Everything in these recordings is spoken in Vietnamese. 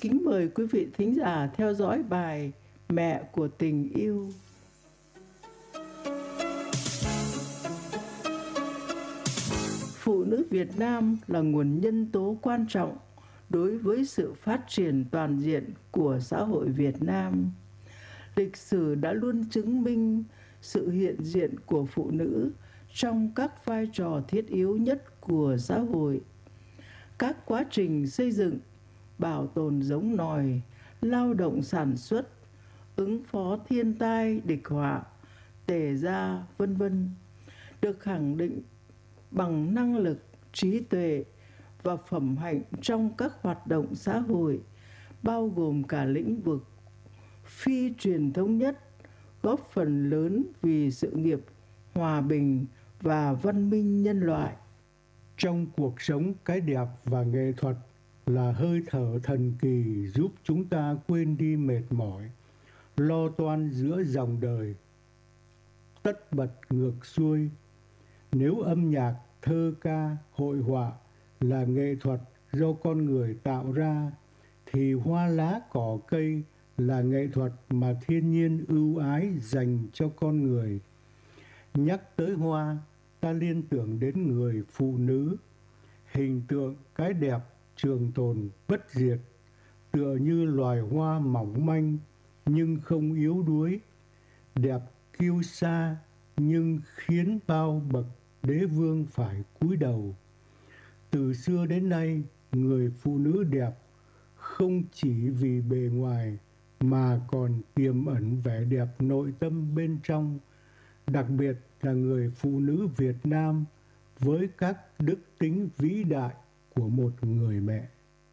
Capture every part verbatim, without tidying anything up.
Kính mời quý vị thính giả theo dõi bài Mẹ của tình yêu. Phụ nữ Việt Nam là nguồn nhân tố quan trọng đối với sự phát triển toàn diện của xã hội Việt Nam. Lịch sử đã luôn chứng minh sự hiện diện của phụ nữ trong các vai trò thiết yếu nhất của xã hội. Các quá trình xây dựng, bảo tồn giống nòi, lao động sản xuất, ứng phó thiên tai, địch họa, tề gia, vân vân được khẳng định bằng năng lực, trí tuệ và phẩm hạnh trong các hoạt động xã hội, bao gồm cả lĩnh vực phi truyền thống nhất, góp phần lớn vì sự nghiệp hòa bình và văn minh nhân loại. Trong cuộc sống, cái đẹp và nghệ thuật là hơi thở thần kỳ giúp chúng ta quên đi mệt mỏi, lo toan giữa dòng đời, tất bật ngược xuôi. Nếu âm nhạc, thơ ca, hội họa là nghệ thuật do con người tạo ra, thì hoa lá cỏ cây là nghệ thuật mà thiên nhiên ưu ái dành cho con người. Nhắc tới hoa, ta liên tưởng đến người phụ nữ, hình tượng cái đẹp trường tồn bất diệt, tựa như loài hoa mỏng manh nhưng không yếu đuối, đẹp kiêu sa nhưng khiến bao bậc đế vương phải cúi đầu. Từ xưa đến nay, người phụ nữ đẹp không chỉ vì bề ngoài mà còn tiềm ẩn vẻ đẹp nội tâm bên trong, đặc biệt là người phụ nữ Việt Nam với các đức tính vĩ đại của một người mẹ.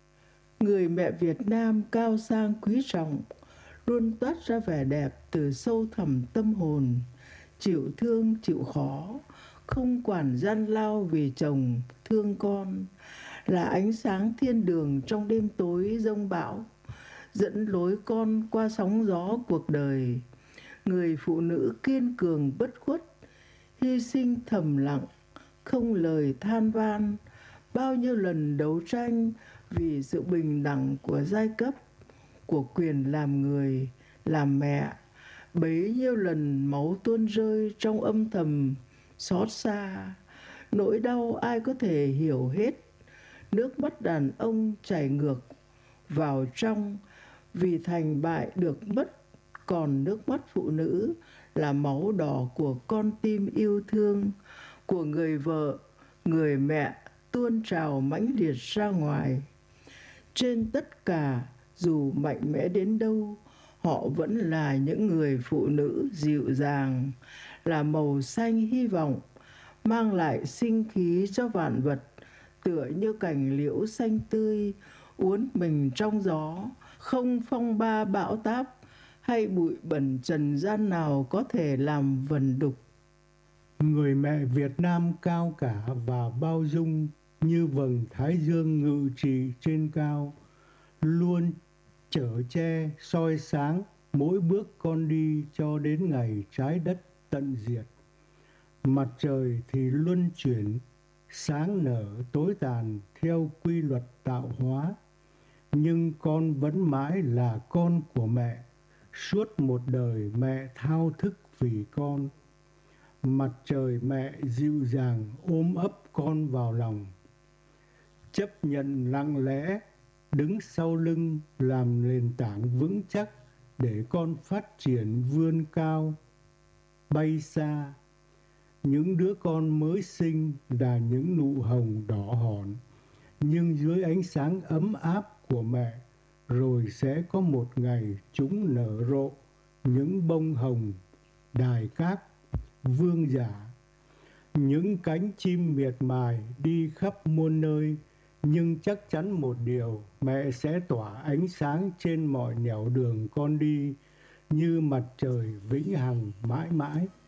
Người mẹ Việt Nam cao sang quý trọng, luôn toát ra vẻ đẹp từ sâu thẳm tâm hồn, chịu thương chịu khó, không quản gian lao vì chồng, thương con, là ánh sáng thiên đường trong đêm tối giông bão, dẫn lối con qua sóng gió cuộc đời. Người phụ nữ kiên cường bất khuất, hy sinh thầm lặng, không lời than van, bao nhiêu lần đấu tranh vì sự bình đẳng của giai cấp, của quyền làm người, làm mẹ, bấy nhiêu lần máu tuôn rơi trong âm thầm xót xa, nỗi đau ai có thể hiểu hết. Nước mắt đàn ông chảy ngược vào trong vì thành bại được mất, còn nước mắt phụ nữ là máu đỏ của con tim yêu thương, của người vợ, người mẹ tuôn trào mãnh liệt ra ngoài. Trên tất cả, dù mạnh mẽ đến đâu, họ vẫn là những người phụ nữ dịu dàng, là màu xanh hy vọng, mang lại sinh khí cho vạn vật, tựa như cành liễu xanh tươi, uốn mình trong gió, không phong ba bão táp hay bụi bẩn trần gian nào có thể làm vần đục. Người mẹ Việt Nam cao cả và bao dung như vầng thái dương ngự trị trên cao, luôn chở che soi sáng mỗi bước con đi cho đến ngày trái đất tận diệt. Mặt trời thì luân chuyển, sáng nở tối tàn theo quy luật tạo hóa, nhưng con vẫn mãi là con của mẹ. Suốt một đời mẹ thao thức vì con. Mặt trời mẹ dịu dàng ôm ấp con vào lòng, chấp nhận lặng lẽ, đứng sau lưng làm nền tảng vững chắc để con phát triển vươn cao, bay xa. Những đứa con mới sinh là những nụ hồng đỏ hòn, nhưng dưới ánh sáng ấm áp của mẹ, rồi sẽ có một ngày chúng nở rộ những bông hồng, đài cát, vương giả. Những cánh chim miệt mài đi khắp muôn nơi, nhưng chắc chắn một điều, mẹ sẽ tỏa ánh sáng trên mọi nẻo đường con đi, như mặt trời vĩnh hằng mãi mãi.